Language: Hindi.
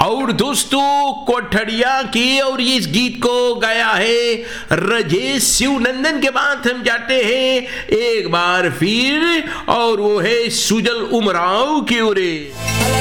और दोस्तों कोठड़िया की और इस गीत को गाया है राजेश शिवनंदन के बाद हम जाते हैं एक बार फिर और वो है सुजल उमराव की ओर।